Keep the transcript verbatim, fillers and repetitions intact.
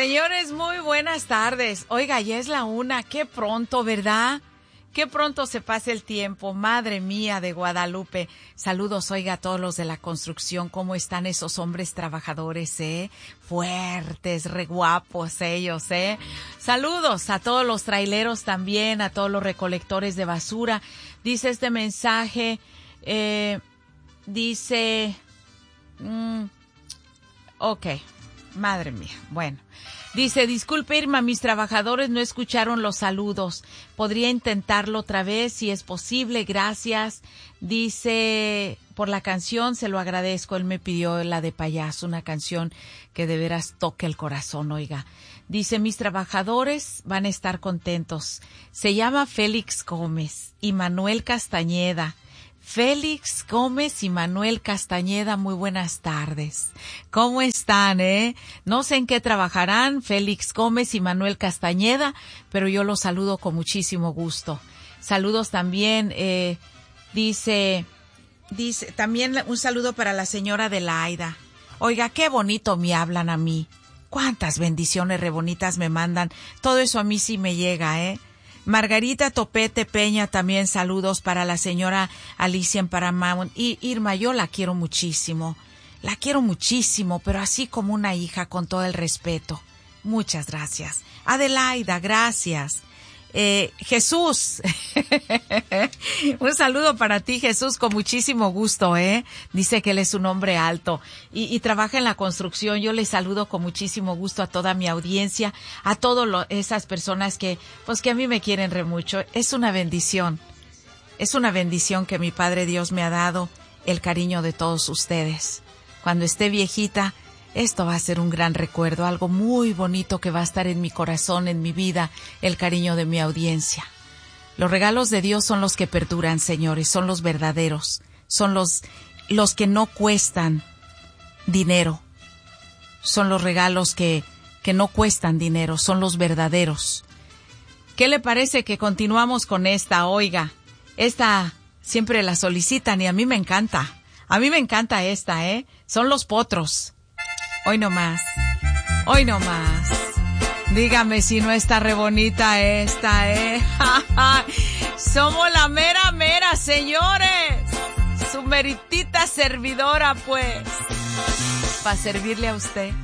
Señores, muy buenas tardes. Oiga, ya es la una. Qué pronto, ¿verdad? Qué pronto se pasa el tiempo. Madre mía de Guadalupe. Saludos, oiga, a todos los de la construcción. ¿Cómo están esos hombres trabajadores, eh? Fuertes, re guapos ellos, eh. Saludos a todos los traileros también, a todos los recolectores de basura. Dice este mensaje, eh, dice... Mmm, ok, madre mía, bueno. Dice, disculpe Irma, mis trabajadores no escucharon los saludos. ¿Podría intentarlo otra vez si es posible? Gracias. Dice, por la canción se lo agradezco. Él me pidió la de Payaso, una canción que de veras toque el corazón, oiga. Dice, mis trabajadores van a estar contentos. Se llama Félix Gómez y Manuel Castañeda. Félix Gómez y Manuel Castañeda, muy buenas tardes. ¿Cómo están, eh? No sé en qué trabajarán Félix Gómez y Manuel Castañeda, pero yo los saludo con muchísimo gusto. Saludos también, eh, dice, dice, también un saludo para la señora Adelaida. Oiga, qué bonito me hablan a mí. Cuántas bendiciones re bonitas me mandan. Todo eso a mí sí me llega, eh. Margarita Topete Peña, también saludos para la señora Alicia en Paramount. Y Irma, yo la quiero muchísimo, la quiero muchísimo, pero así como una hija, con todo el respeto. Muchas gracias. Adelaida, gracias. Eh, Jesús, un saludo para ti, Jesús, con muchísimo gusto, ¿eh? Dice que él es un hombre alto y, y trabaja en la construcción. Yo le saludo con muchísimo gusto a toda mi audiencia, a todas esas personas que, pues que a mí me quieren re mucho. Es una bendición, es una bendición que mi Padre Dios me ha dado, el cariño de todos ustedes. Cuando esté viejita, esto va a ser un gran recuerdo, algo muy bonito que va a estar en mi corazón, en mi vida, el cariño de mi audiencia. Los regalos de Dios son los que perduran, señores, son los verdaderos, son los, los que no cuestan dinero, son los regalos que, que no cuestan dinero, son los verdaderos. ¿Qué le parece que continuamos con esta? Oiga, esta siempre la solicitan y a mí me encanta, a mí me encanta esta, ¿eh? Son los potros. Hoy no más, hoy no más. Dígame si no está re bonita esta, ¿eh? Somos la mera mera, señores. Su meritita servidora, pues. Para servirle a usted.